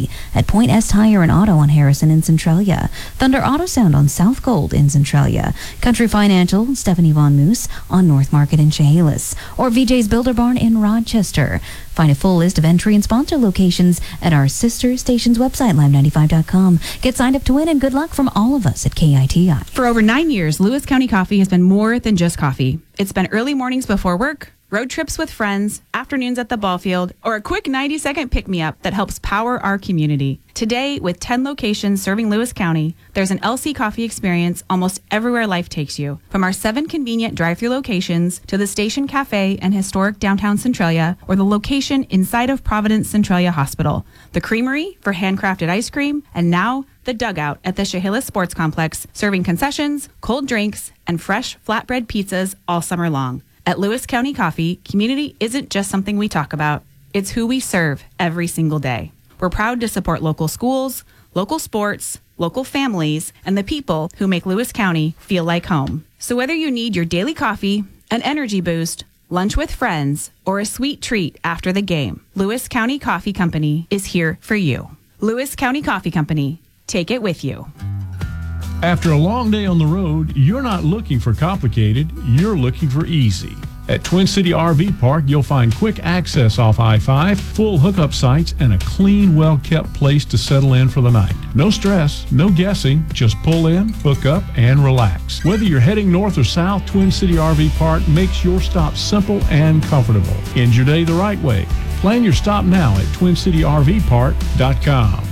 Coffee at Point S Tire and Auto on Harrison in Centralia, Thunder Auto Sound on South Gold in Centralia, Country Financial, Stephanie Von Moose on North Market in Chehalis, or VJ's Builder Barn in Rochester. Find a full list of entry and sponsor locations at our sister station's website, live95.com. Get signed up to win, and good luck from all of us at KITI. For over 9 years, Lewis County Coffee has been more than just coffee. It's been early mornings before work, road trips with friends, afternoons at the ball field, or a quick 90-second pick-me-up that helps power our community. Today, with 10 locations serving Lewis County, there's an LC Coffee experience almost everywhere life takes you. From our 7 convenient drive-thru locations to the Station Cafe and historic downtown Centralia, or the location inside of Providence Centralia Hospital, the Creamery for handcrafted ice cream, and now the Dugout at the Chehalis Sports Complex, serving concessions, cold drinks, and fresh flatbread pizzas all summer long. At Lewis County Coffee, community isn't just something we talk about. It's who we serve every single day. We're proud to support local schools, local sports, local families, and the people who make Lewis County feel like home. So whether you need your daily coffee, an energy boost, lunch with friends, or a sweet treat after the game, Lewis County Coffee Company is here for you. Lewis County Coffee Company. Take it with you. After a long day on the road, you're not looking for complicated, you're looking for easy. At Twin City RV Park, you'll find quick access off I-5, full hookup sites, and a clean, well-kept place to settle in for the night. No stress, no guessing, just pull in, hook up, and relax. Whether you're heading north or south, Twin City RV Park makes your stop simple and comfortable. End your day the right way. Plan your stop now at TwinCityRVPark.com.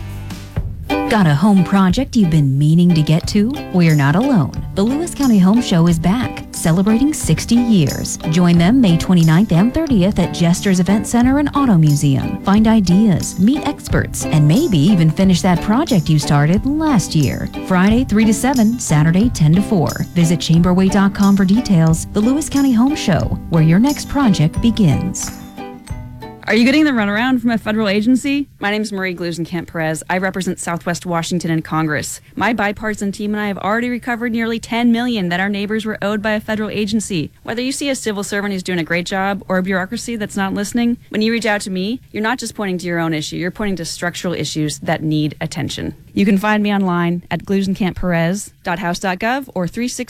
Got a home project you've been meaning to get to? We're not alone. The Lewis County Home Show is back, celebrating 60 years. Join them May 29th and 30th at Jester's Event Center and Auto Museum. Find ideas, meet experts, and maybe even finish that project you started last year. Friday 3 to 7, Saturday 10 to 4. Visit chamberway.com for details. The Lewis County Home Show, where your next project begins. Are you getting the runaround from a federal agency? My name is Marie Glusenkamp-Perez. I represent Southwest Washington in Congress. My bipartisan team and I have already recovered nearly $10 million that our neighbors were owed by a federal agency. Whether you see a civil servant who's doing a great job or a bureaucracy that's not listening, when you reach out to me, you're not just pointing to your own issue, you're pointing to structural issues that need attention. You can find me online at glusenkampperez.house.gov or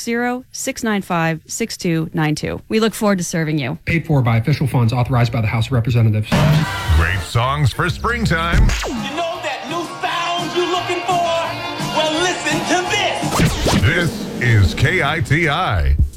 360-695-6292. We look forward to serving you. Paid for by official funds authorized by the House of Representatives. Great songs for springtime. You know that new sound you're looking for? Well, listen to this. This is KITI.